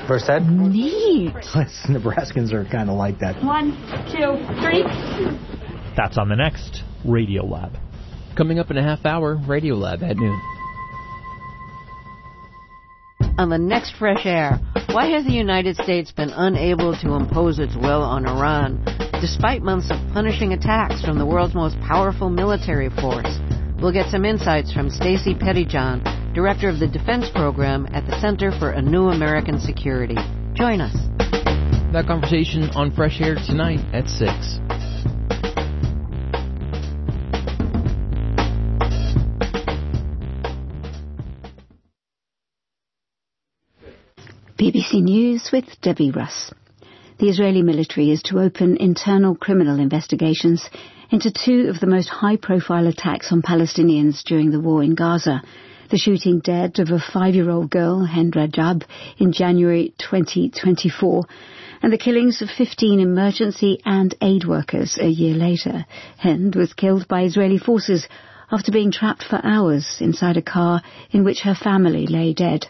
first head. Neat. Nebraskans are kind of like that. 1, 2, 3. That's on the next Radio Lab. Coming up in a half hour, Radio Lab at noon. On the next Fresh Air, why has the United States been unable to impose its will on Iran, despite months of punishing attacks from the world's most powerful military force? We'll get some insights from Stacey Pettyjohn, Director of the Defense Program at the Center for a New American Security. Join us. That conversation on Fresh Air tonight at 6. BBC News with Debbie Russ. The Israeli military is to open internal criminal investigations into two of the most high-profile attacks on Palestinians during the war in Gaza. The shooting dead of a 5-year-old girl, Hind Rajab, in January 2024, and the killings of 15 emergency and aid workers a year later. Hind was killed by Israeli forces after being trapped for hours inside a car in which her family lay dead.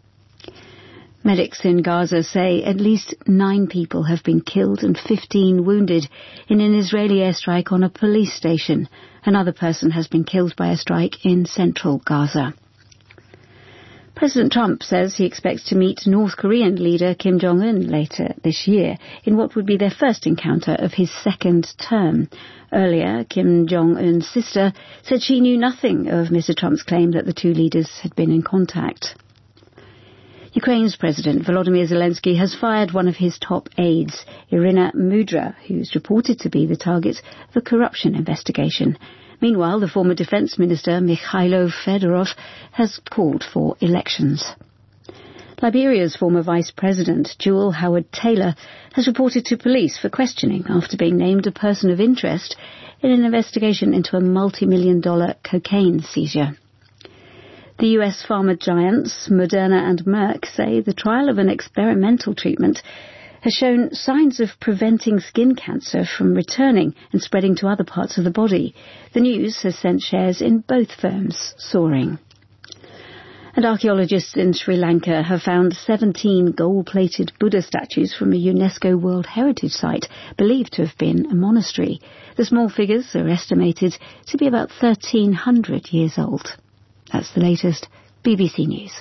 Medics in Gaza say at least 9 people have been killed and 15 wounded in an Israeli airstrike on a police station. Another person has been killed by a strike in central Gaza. President Trump says he expects to meet North Korean leader Kim Jong-un later this year in what would be their first encounter of his second term. Earlier, Kim Jong-un's sister said she knew nothing of Mr. Trump's claim that the two leaders had been in contact. Ukraine's President Volodymyr Zelensky has fired one of his top aides, Irina Mudra, who's reported to be the target of a corruption investigation. Meanwhile, the former Defence Minister Mikhailo Fedorov has called for elections. Liberia's former Vice President, Jewel Howard-Taylor, has reported to police for questioning after being named a person of interest in an investigation into a multi-million-dollar cocaine seizure. The US pharma giants Moderna and Merck say the trial of an experimental treatment has shown signs of preventing skin cancer from returning and spreading to other parts of the body. The news has sent shares in both firms soaring. And archaeologists in Sri Lanka have found 17 gold-plated Buddha statues from a UNESCO World Heritage Site believed to have been a monastery. The small figures are estimated to be about 1,300 years old. That's the latest. BBC News.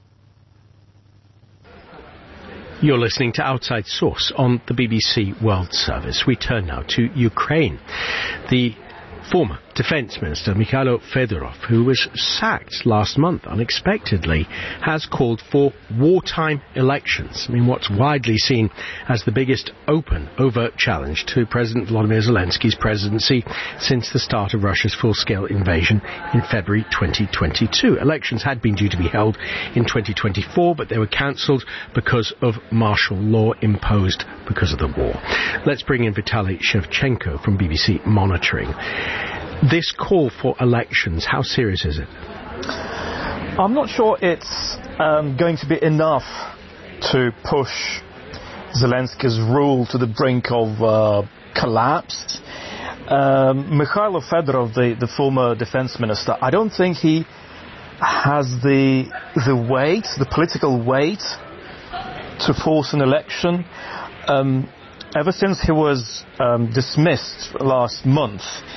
You're listening to Outside Source on the BBC World Service. We turn now to Ukraine. The former Defence Minister Mikhailo Fedorov, who was sacked last month unexpectedly, has called for wartime elections. I mean, what's widely seen as the biggest open, overt challenge to President Volodymyr Zelensky's presidency since the start of Russia's full-scale invasion in February 2022. Elections had been due to be held in 2024, but they were cancelled because of martial law imposed because of the war. Let's bring in Vitaly Shevchenko from BBC Monitoring. This call for elections, how serious is it? I'm not sure it's going to be enough to push Zelensky's rule to the brink of collapse. Mikhailo Fedorov, the former defense minister, I don't think he has the weight, the political weight to force an election. Ever since he was dismissed last month,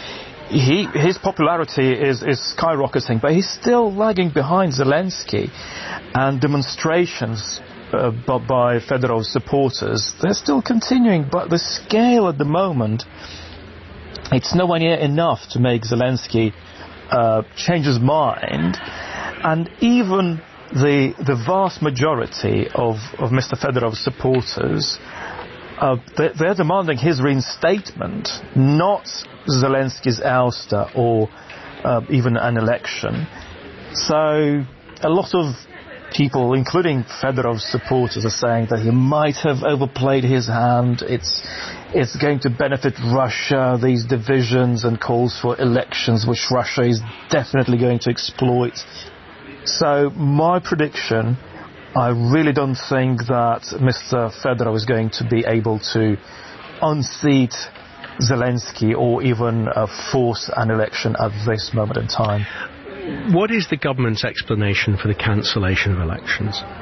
his popularity is skyrocketing, but he's still lagging behind Zelensky, and demonstrations by Fedorov's supporters, they're still continuing, but the scale at the moment, it's nowhere near enough to make Zelensky change his mind. And even the vast majority of Mr. Fedorov's supporters, they're demanding his reinstatement, not Zelensky's ouster or even an election. So a lot of people, including Fedorov's supporters, are saying that he might have overplayed his hand. It's going to benefit Russia, these divisions and calls for elections, which Russia is definitely going to exploit. So my prediction, I really don't think that Mr. Fedorov is going to be able to unseat Zelensky or even force an election at this moment in time. What is the government's explanation for the cancellation of elections?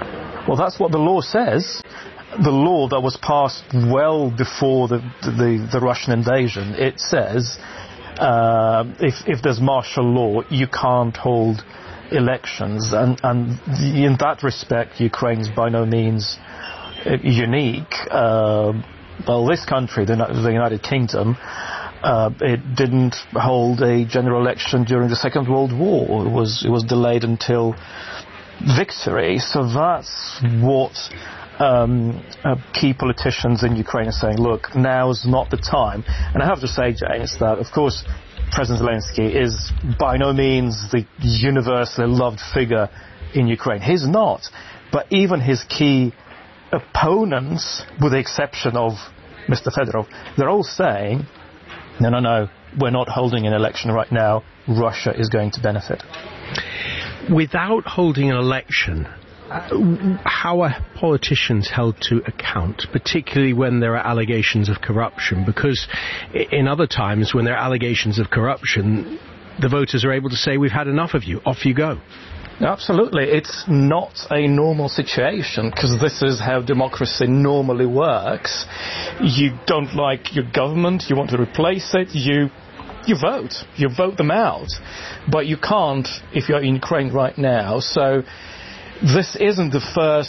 Well, that's what the law says. The law that was passed well before the Russian invasion, it says if there's martial law, you can't hold elections. And in that respect, Ukraine is by no means unique. Well, this country, the United Kingdom, it didn't hold a general election during the Second World War. It was delayed until victory. So that's what key politicians in Ukraine are saying. Look, now's not the time. And I have to say, James, that of course President Zelensky is by no means the universally loved figure in Ukraine. He's not. But even his key opponents, with the exception of Mr. Fedorov, they're all saying, no, we're not holding an election right now. Russia is going to benefit. Without holding an election, how are politicians held to account, particularly when there are allegations of corruption? Because in other times, when there are allegations of corruption, the voters are able to say, we've had enough of you, off you go. Absolutely. It's not a normal situation, because this is how democracy normally works. You don't like your government, you want to replace it, you vote them out. But you can't if you're in Ukraine right now. So this isn't the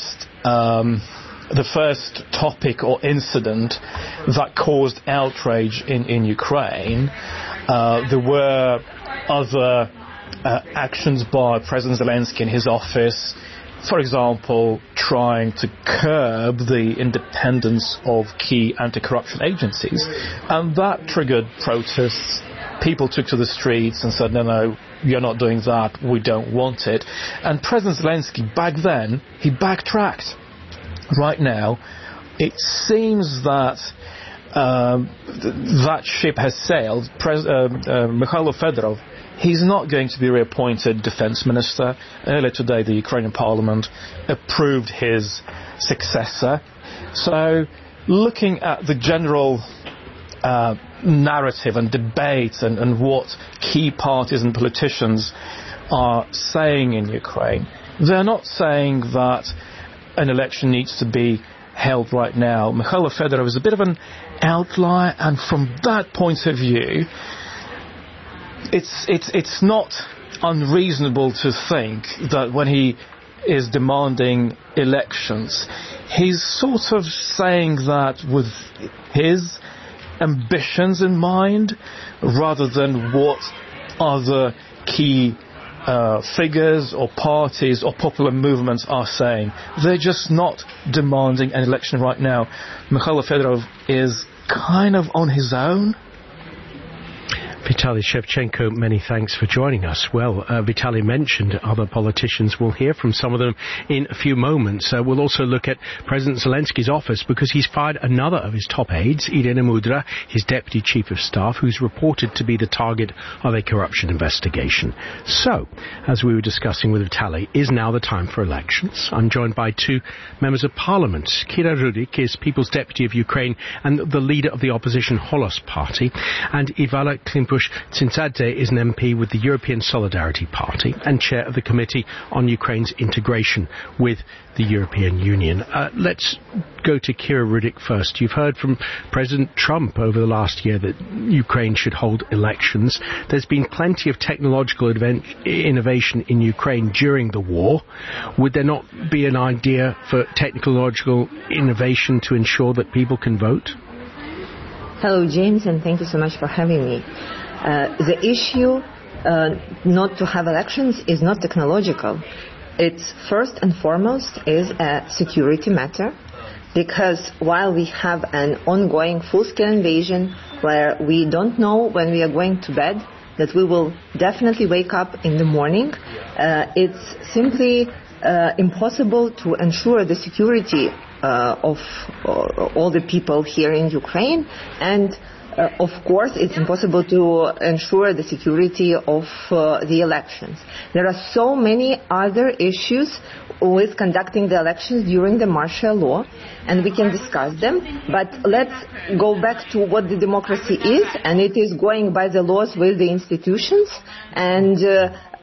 first topic or incident that caused outrage in Ukraine. There were other actions by President Zelensky in his office, for example, trying to curb the independence of key anti-corruption agencies, and that triggered protests. People took to the streets and said, no, you're not doing that, we don't want it. And President Zelensky, back then, he backtracked. Right now, it seems that that ship has sailed. Mikhailo Fedorov, he's not going to be reappointed defense minister. Earlier today, the Ukrainian parliament approved his successor. So, looking at the general narrative and debate and what key parties and politicians are saying in Ukraine, they're not saying that an election needs to be held right now. Mikhailo Fedorov is a bit of an outlier, and from that point of view, it's not unreasonable to think that when he is demanding elections, he's sort of saying that with his ambitions in mind, rather than what other key figures or parties or popular movements are saying. They're just not demanding an election right now. Mikhailo Fedorov is kind of on his own. Vitaly Shevchenko, many thanks for joining us. Well, Vitaly mentioned other politicians. We'll hear from some of them in a few moments. We'll also look at President Zelensky's office, because he's fired another of his top aides, Irina Mudra, his deputy chief of staff, who's reported to be the target of a corruption investigation. So, as we were discussing with Vitaly, is now the time for elections? I'm joined by two members of parliament. Kira Rudik is People's Deputy of Ukraine and the leader of the opposition Holos Party, and Ivala Klimpush-Tsindzadze is an MP with the European Solidarity Party and chair of the Committee on Ukraine's integration with the European Union. Let's go to Kira Rudik first. You've heard from President Trump over the last year that Ukraine should hold elections. There's been plenty of technological innovation in Ukraine during the war. Would there not be an idea for technological innovation to ensure that people can vote? Hello, James, and thank you so much for having me. The issue not to have elections is not technological. It's first and foremost is a security matter, because while we have an ongoing full-scale invasion where we don't know when we are going to bed, that we will definitely wake up in the morning, it's simply impossible to ensure the security of all the people here in Ukraine, and of course it's impossible to ensure the security of the elections. There are so many other issues with conducting the elections during the martial law, and we can discuss them, but let's go back to what the democracy is, and it is going by the laws with the institutions, and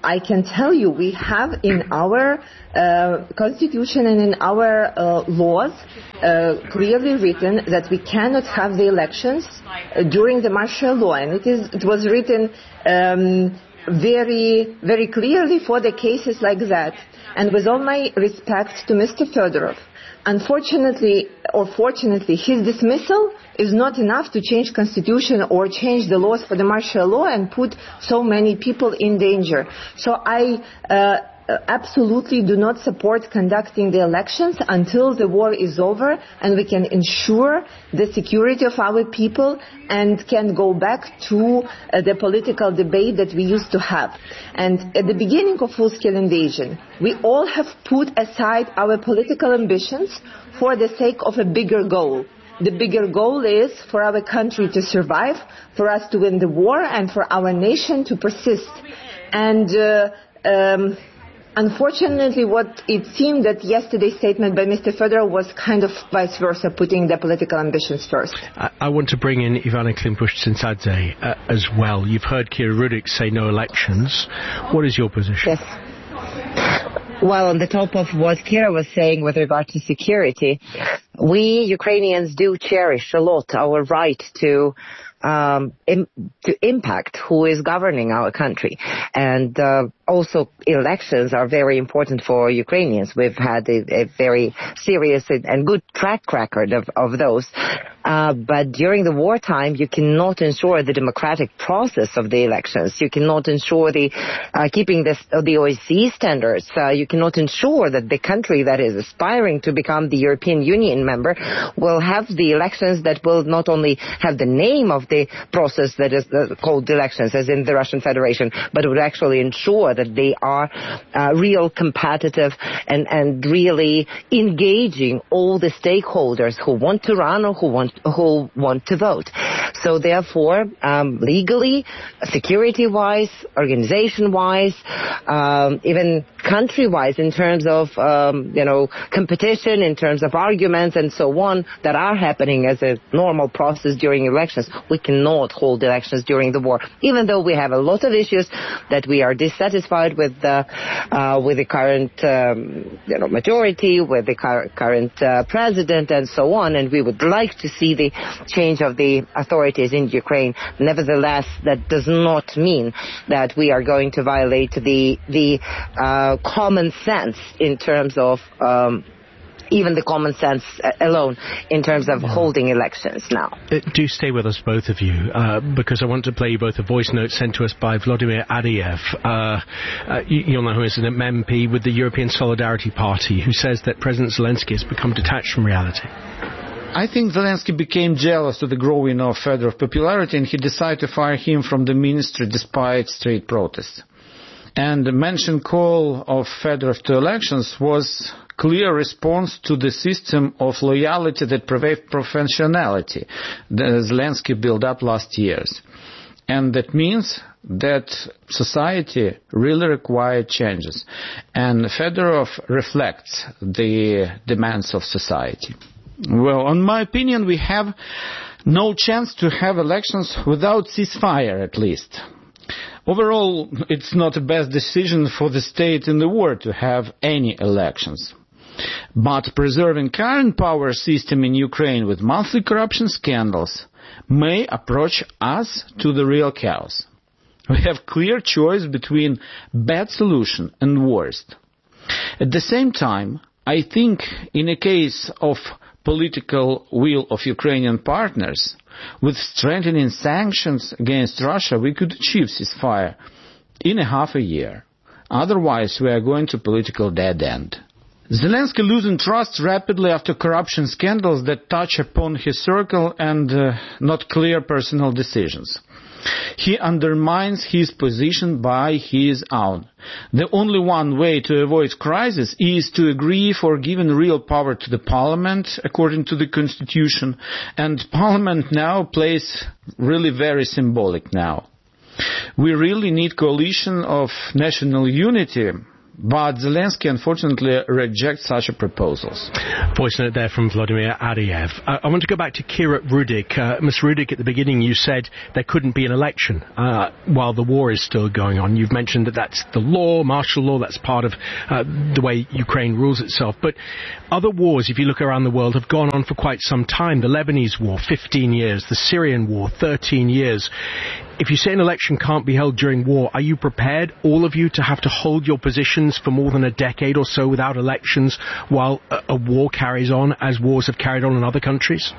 I can tell you we have in our constitution and in our laws clearly written that we cannot have the elections during the martial law, and it was written very, very clearly for the cases like that. And with all my respect to Mr. Fedorov, unfortunately or fortunately, his dismissal is not enough to change constitution or change the laws for the martial law and put so many people in danger. So I absolutely do not support conducting the elections until the war is over and we can ensure the security of our people and can go back to the political debate that we used to have. And at the beginning of full-scale invasion, we all have put aside our political ambitions for the sake of a bigger goal. The bigger goal is for our country to survive, for us to win the war, and for our nation to persist. And unfortunately, what it seemed that yesterday's statement by Mr. Fedorov was kind of vice versa, putting the political ambitions first. I want to bring in Ivana Klimpush-Tsintsadze as well. You've heard Kira Rudik say no elections. What is your position? Yes. Well, on the top of what Kira was saying with regard to security, we Ukrainians do cherish a lot our right to impact who is governing our country. And also elections are very important for Ukrainians. We've had a very serious and good track record of those. But during the wartime, you cannot ensure the democratic process of the elections. You cannot ensure the keeping the OSCE standards. You cannot ensure that the country that is aspiring to become the European Union member will have the elections that will not only have the name of the process that is called elections, as in the Russian Federation, but would actually ensure that they are real competitive and really engaging all the stakeholders who want to run or who want to vote. So therefore, legally, security-wise, organization-wise, even country-wise, in terms of competition, in terms of arguments and so on that are happening as a normal process during elections, we cannot hold elections during the war, even though we have a lot of issues that we are dissatisfied with the current majority, with the current president and so on, and we would like to see the change of the authorities in Ukraine. Nevertheless, that does not mean that we are going to violate the common sense in terms of even the common sense alone in terms of holding elections now. Do stay with us, both of you, because I want to play you both a voice note sent to us by Vladimir Adiev. You'll know who is an MP with the European Solidarity Party, who says that President Zelensky has become detached from reality. I think Zelensky became jealous of the growing of Fedorov popularity, and he decided to fire him from the ministry despite street protests. And the mentioned call of Fedorov to elections was clear response to the system of loyalty that pervades professionality that Zelensky built up last years. And that means that society really required changes. And Fedorov reflects the demands of society. Well, in my opinion, we have no chance to have elections without ceasefire, at least. Overall, it's not the best decision for the state in the war to have any elections. But preserving current power system in Ukraine with monthly corruption scandals may approach us to the real chaos. We have clear choice between bad solution and worst. At the same time, I think in a case of political will of Ukrainian partners, with strengthening sanctions against Russia, we could achieve ceasefire in a half a year. Otherwise, we are going to political dead end. Zelensky losing trust rapidly after corruption scandals that touch upon his circle and not clear personal decisions. He undermines his position by his own. The only one way to avoid crisis is to agree for giving real power to the parliament according to the constitution, and parliament now plays really very symbolic now. We really need coalition of national unity But Zelensky, unfortunately, rejects such proposals. Voice note there from Vladimir Ariev. I want to go back to Kira Rudik. Ms. Rudik, at the beginning you said there couldn't be an election while the war is still going on. You've mentioned that that's the law, martial law, that's part of the way Ukraine rules itself. But other wars, if you look around the world, have gone on for quite some time. The Lebanese war, 15 years. The Syrian war, 13 years. If you say an election can't be held during war, are you prepared, all of you, to have to hold your positions for more than a decade or so without elections while a war carries on, as wars have carried on in other countries?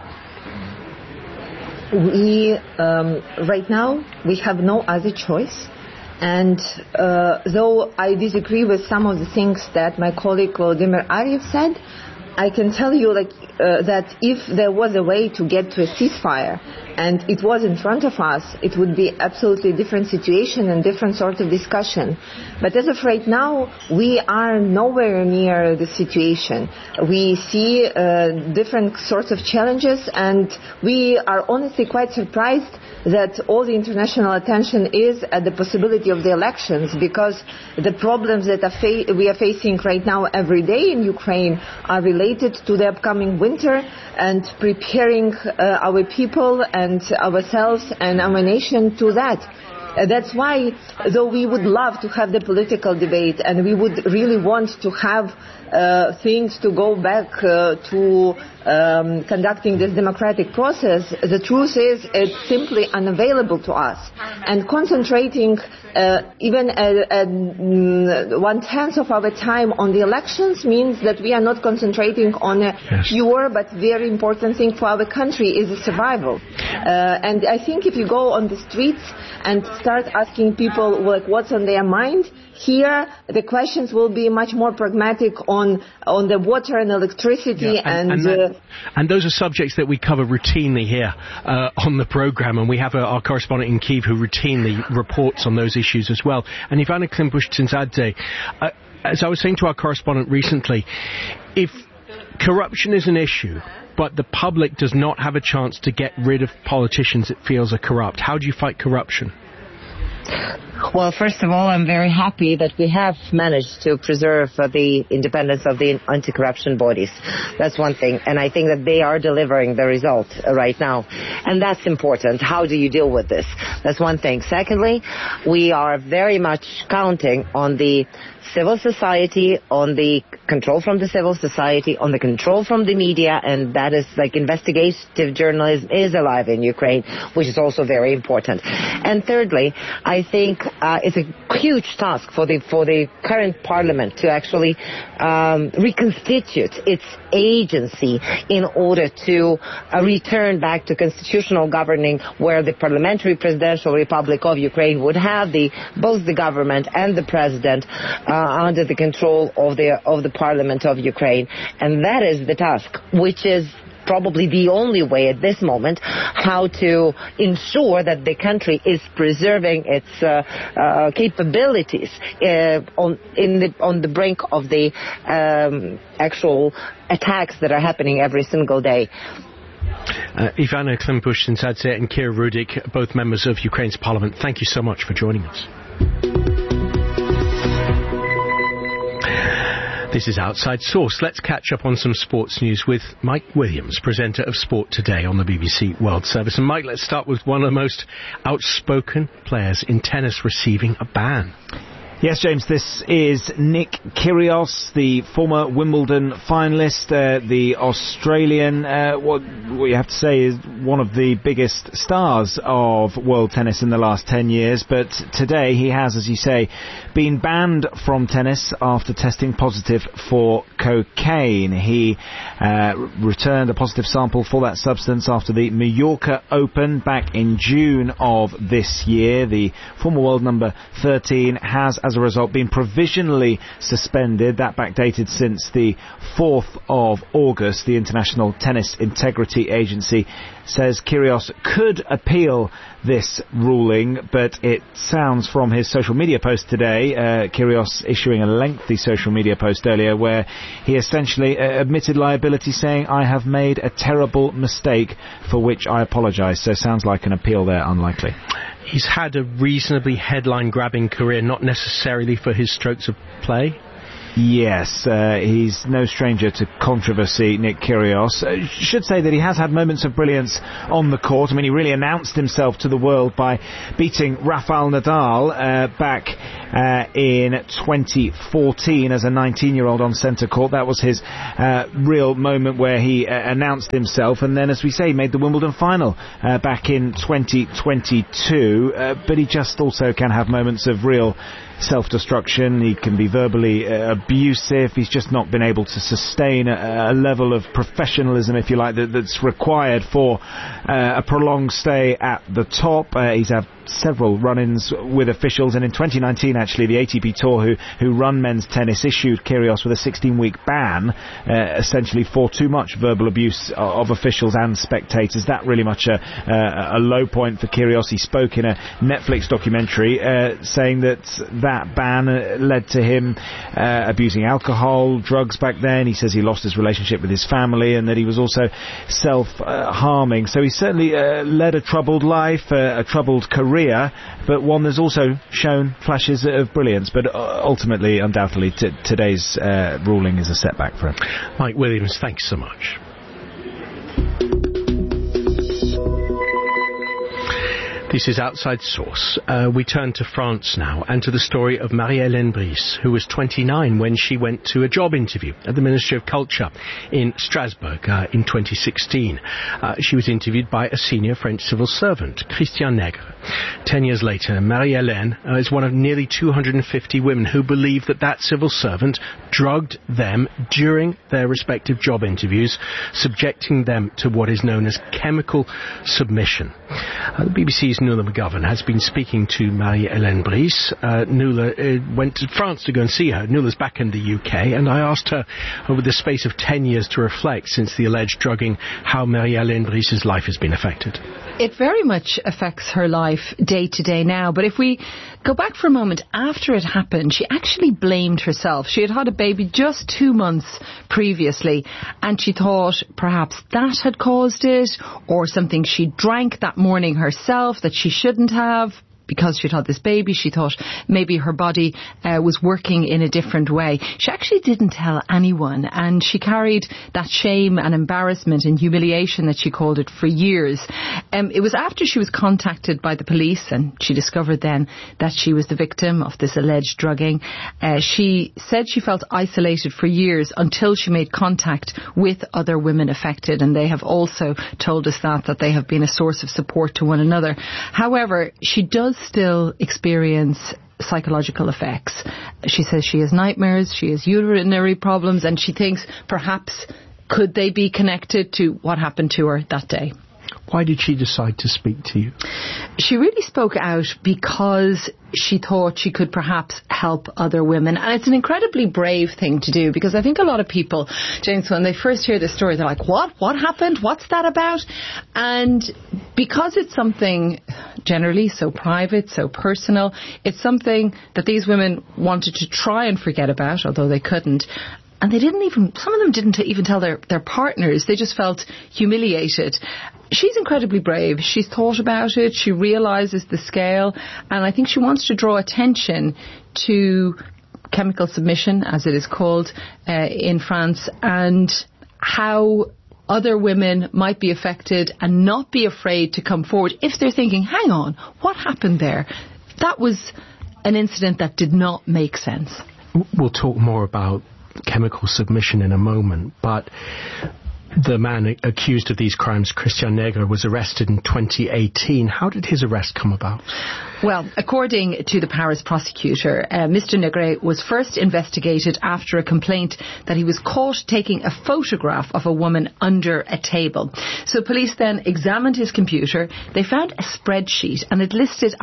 We, right now, we have no other choice. And though I disagree with some of the things that my colleague Volodymyr Ariev said, I can tell you that if there was a way to get to a ceasefire and it was in front of us, it would be absolutely a different situation and different sort of discussion. But as of right now, we are nowhere near the situation. We see different sorts of challenges, and we are honestly quite surprised that all the international attention is at the possibility of the elections, because the problems that we are facing right now every day in Ukraine are related to the upcoming winter and preparing our people and ourselves and our nation to that. That's why, though we would love to have the political debate and we would really want to have things to go back to conducting this democratic process, the truth is it's simply unavailable to us. And concentrating even 1/10 of our time on the elections means that we are not concentrating on a pure but very important thing for our country, is the survival. And I think if you go on the streets and start asking people what's on their mind, here the questions will be much more pragmatic on the water and electricity and those are subjects that we cover routinely here on the program, and we have our correspondent in Kyiv who routinely reports on those issues as well. And Ivana Klimbush-Tsindzadze, as I was saying to our correspondent recently, if corruption is an issue but the public does not have a chance to get rid of politicians it feels are corrupt, how do you fight corruption? Well, first of all, I'm very happy that we have managed to preserve the independence of the anti-corruption bodies. That's one thing. And I think that they are delivering the result right now. And that's important. How do you deal with this? That's one thing. Secondly, we are very much counting on the civil society, on the control from the civil society, on the control from the media, and that is investigative journalism is alive in Ukraine, which is also very important. And thirdly, I think it's a huge task for the current parliament to actually reconstitute its agency in order to return back to constitutional governing, where the parliamentary presidential republic of Ukraine would have both the government and the president under the control of the parliament of Ukraine. And that is the task, which is probably the only way at this moment how to ensure that the country is preserving its capabilities on the brink of the actual attacks that are happening every single day. Ivana Klimbush-Tsindzadze and Kira Rudik, both members of Ukraine's parliament, thank you so much for joining us. This is Outside Source. Let's catch up on some sports news with Mike Williams, presenter of Sport Today on the BBC World Service. And Mike, let's start with one of the most outspoken players in tennis receiving a ban. Yes, James, this is Nick Kyrgios, the former Wimbledon finalist, the Australian, what you have to say is one of the biggest stars of world tennis in the last 10 years. But today he has, as you say, been banned from tennis after testing positive for cocaine. He returned a positive sample for that substance after the Mallorca Open back in June of this year. The former world number 13 has, as a result, been provisionally suspended. That backdated since the 4th of August. The International Tennis Integrity Agency says Kyrgios could appeal this ruling, but it sounds from his social media post today, Kyrgios issuing a lengthy social media post earlier where he essentially admitted liability, saying, "I have made a terrible mistake for which I apologise." So sounds like an appeal there unlikely. he's had a reasonably headline-grabbing career, not necessarily for his strokes of play. Yes, he's no stranger to controversy, Nick Kyrgios. Should say that he has had moments of brilliance on the court. I mean, he really announced himself to the world by beating Rafael Nadal back in 2014 as a 19-year-old on centre court. That was his real moment where he announced himself. And then, as we say, he made the Wimbledon final back in 2022. But he just also can have moments of real self-destruction. He can be verbally abusive. He's just not been able to sustain a level of professionalism, if you like, that's required for a prolonged stay at the top. He's had several run-ins with officials, and in 2019 actually the ATP Tour who run men's tennis issued Kyrgios with a 16-week ban essentially for too much verbal abuse of officials and spectators. That really much a low point for Kyrgios. He spoke in a Netflix documentary saying that ban led to him abusing alcohol, drugs back then. He says he lost his relationship with his family and that he was also self-harming. So he certainly led a troubled life, a troubled career, but one that's also shown flashes of brilliance. But ultimately, undoubtedly, today's ruling is a setback for him. Mike Williams, thanks so much. This is Outside Source. We turn to France now and to the story of Marie-Hélène Brice, who was 29 when she went to a job interview at the Ministry of Culture in Strasbourg in 2016. She was interviewed by a senior French civil servant, Christian Nègre. 10 years later, Marie-Hélène is one of nearly 250 women who believe that civil servant drugged them during their respective job interviews, subjecting them to what is known as chemical submission. The BBC's Nuala McGovern has been speaking to Marie-Hélène Brice. Nuala went to France to go and see her. Nuala's back in the UK, and I asked her over the space of 10 years to reflect since the alleged drugging how Marie-Hélène Brice's life has been affected. It very much affects her life day to day now, but if we go back for a moment, after it happened, she actually blamed herself. She had had a baby just 2 months previously, and she thought perhaps that had caused it, or something she drank that morning herself that she shouldn't have. Because she'd had this baby, she thought maybe her body was working in a different way. She actually didn't tell anyone, and she carried that shame and embarrassment and humiliation, that she called it, for years. It was after she was contacted by the police and she discovered then that she was the victim of this alleged drugging. She said she felt isolated for years until she made contact with other women affected, and they have also told us that they have been a source of support to one another. However, she does still experience psychological effects. She says she has nightmares, she has urinary problems, and she thinks perhaps could they be connected to what happened to her that day. Why did she decide to speak to you? She really spoke out because she thought she could perhaps help other women. And it's an incredibly brave thing to do, because I think a lot of people, James, when they first hear this story, they're like, what? What happened? What's that about? And because it's something generally so private, so personal, it's something that these women wanted to try and forget about, although they couldn't. And some of them didn't even tell their partners. They just felt humiliated. She's incredibly brave. She's thought about it. She realises the scale. And I think she wants to draw attention to chemical submission, as it is called in France, and how other women might be affected and not be afraid to come forward if they're thinking, hang on, what happened there? That was an incident that did not make sense. We'll talk more about chemical submission in a moment, but the man accused of these crimes, Christian Nègre, was arrested in 2018. How did his arrest come about? Well, according to the Paris prosecutor, Mr. Nègre was first investigated after a complaint that he was caught taking a photograph of a woman under a table. So police then examined his computer. They found a spreadsheet, and it listed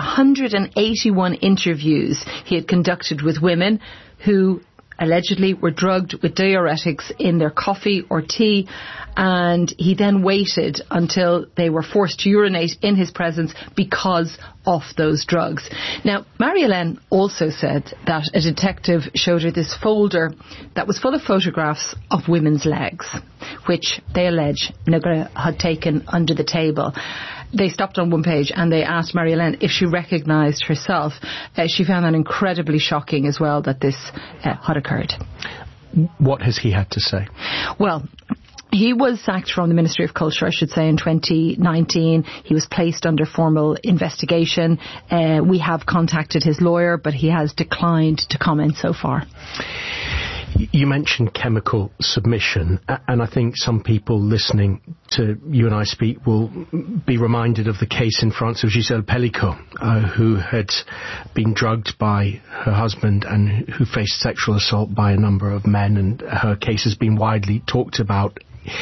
181 interviews he had conducted with women who allegedly were drugged with diuretics in their coffee or tea, and he then waited until they were forced to urinate in his presence because of those drugs. Now, Marie-Hélène also said that a detective showed her this folder that was full of photographs of women's legs, which they allege Nègre had taken under the table. they stopped on one page and they asked Marie-Hélène if she recognised herself. She found that incredibly shocking as well, that this had occurred. What has he had to say? Well, he was sacked from the Ministry of Culture, I should say, in 2019. He was placed under formal investigation. We have contacted his lawyer, but he has declined to comment so far. You mentioned chemical submission, and I think some people listening to you and I speak will be reminded of the case in France of Gisèle Pellicot, who had been drugged by her husband and who faced sexual assault by a number of men, and her case has been widely talked about.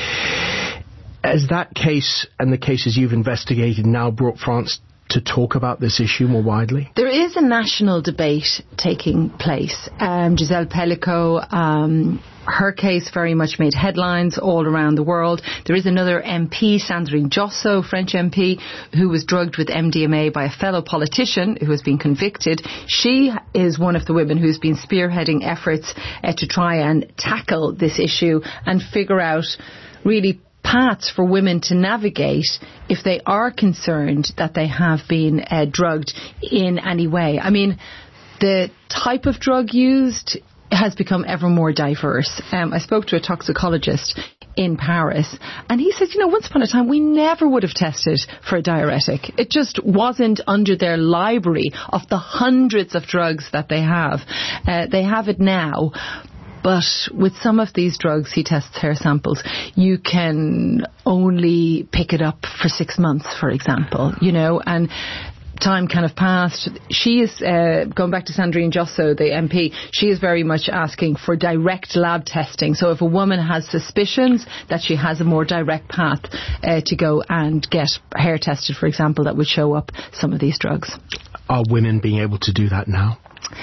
Has that case and the cases you've investigated now brought France to talk about this issue more widely? There is a national debate taking place. Gisèle Pellicot, her case very much made headlines all around the world. There is another MP, Sandrine Josso, French MP, who was drugged with MDMA by a fellow politician who has been convicted. She is one of the women who's been spearheading efforts to try and tackle this issue and figure out really paths for women to navigate if they are concerned that they have been drugged in any way. I mean, the type of drug used has become ever more diverse. I spoke to a toxicologist in Paris, and he said, once upon a time we never would have tested for a diuretic. It just wasn't under their library of the hundreds of drugs that they have. They have it now. But with some of these drugs, he tests hair samples, you can only pick it up for 6 months, for example, and time kind of passed. She is, going back to Sandrine Josso, the MP, she is very much asking for direct lab testing. So if a woman has suspicions, that she has a more direct path to go and get hair tested, for example, that would show up some of these drugs. Are women being able to do that now?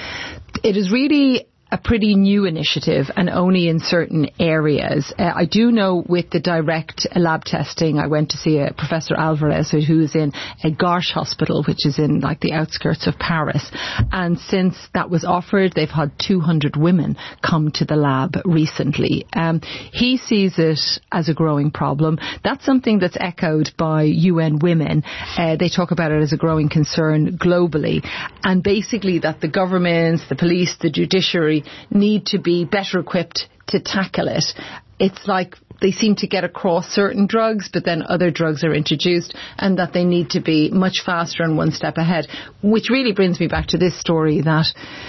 It is really a pretty new initiative, and only in certain areas. I do know with the direct lab testing, I went to see Professor Alvarez, who is in a Garches Hospital, which is in the outskirts of Paris. And since that was offered, they've had 200 women come to the lab recently. He sees it as a growing problem. That's something that's echoed by UN Women. They talk about it as a growing concern globally. And basically that the governments, the police, the judiciary need to be better equipped to tackle it. It's like they seem to get across certain drugs, but then other drugs are introduced, and that they need to be much faster and one step ahead, which really brings me back to this story that,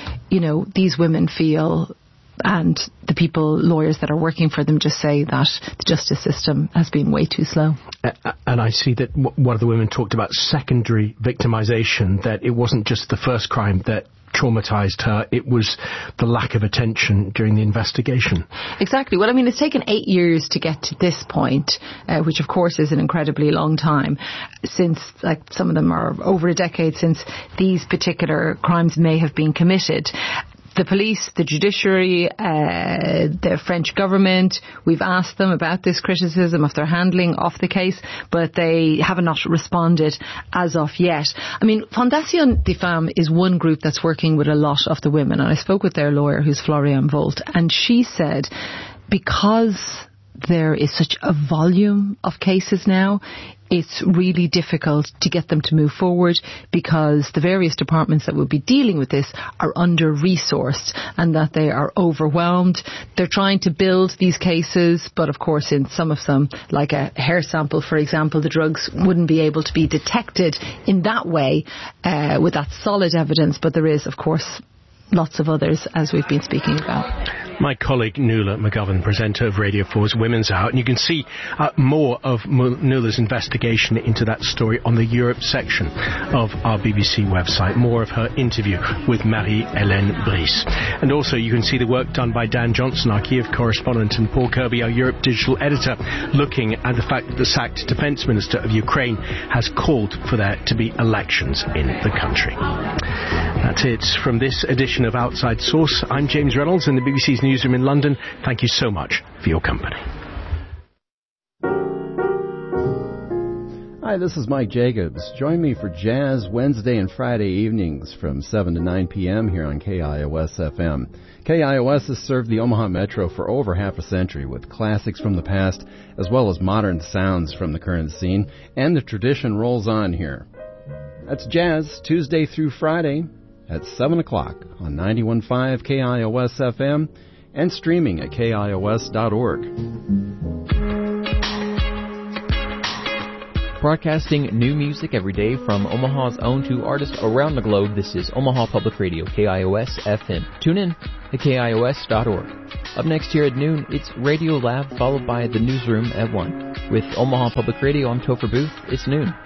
these women feel, and the lawyers that are working for them just say that the justice system has been way too slow. And I see that one of the women talked about secondary victimization, that it wasn't just the first crime that traumatized her, it was the lack of attention during the investigation. Exactly. Well, I mean, it's taken 8 years to get to this point, which of course is an incredibly long time, since some of them are over a decade since these particular crimes may have been committed. The police, the judiciary, the French government, we've asked them about this criticism of their handling of the case, but they have not responded as of yet. I mean, Fondation des Femmes is one group that's working with a lot of the women, and I spoke with their lawyer, who's Florian Volt, and she said because there is such a volume of cases now, it's really difficult to get them to move forward, because the various departments that will be dealing with this are under-resourced and that they are overwhelmed. They're trying to build these cases, but of course in some of them, like a hair sample, for example, the drugs wouldn't be able to be detected in that way with that solid evidence, but there is, of course, lots of others, as we've been speaking about. My colleague Nuala McGovern, presenter of Radio 4's Women's Hour, and you can see more of Nuala's investigation into that story on the Europe section of our BBC website. More of her interview with Marie-Hélène Brice. And also you can see the work done by Dan Johnson, our Kiev correspondent, and Paul Kirby, our Europe digital editor, looking at the fact that the sacked defence minister of Ukraine has called for there to be elections in the country. That's it from this edition of Outside Source. I'm James Reynolds in the BBC's newsroom in London. Thank you so much for your company. Hi, this is Mike Jacobs. Join me for Jazz Wednesday and Friday evenings from 7 to 9 p.m. here on KIOS FM. KIOS has served the Omaha Metro for over half a century with classics from the past as well as modern sounds from the current scene, and the tradition rolls on here. That's Jazz, Tuesday through Friday at 7 o'clock on 91.5 KIOS FM and streaming at KIOS.org. Broadcasting new music every day from Omaha's own to artists around the globe, this is Omaha Public Radio, KIOS FM. Tune in to KIOS.org. Up next here at noon, it's Radio Lab, followed by the Newsroom at 1. With Omaha Public Radio, I'm Topher Booth. It's noon.